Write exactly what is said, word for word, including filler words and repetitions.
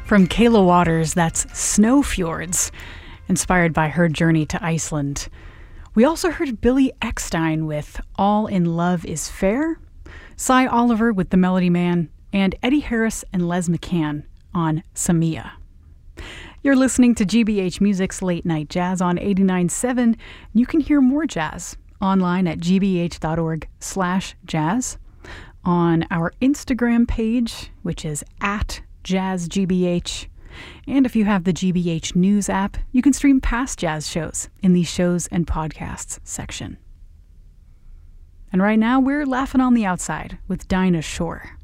From Kayla Waters, that's Snow Fjords, inspired by her journey to Iceland. We also heard Billy Eckstein with All in Love is Fair, Cy Oliver with The Melody Man, and Eddie Harris and Les McCann on Samia. You're listening to G B H Music's Late Night Jazz on eighty-nine point seven. You can hear more jazz online at g b h dot org slash jazz, on our Instagram page, which is at JazzGBH. And if you have the G B H News app, you can stream past jazz shows in the Shows and Podcasts section. And right now, we're laughing on the outside with Dinah Shore.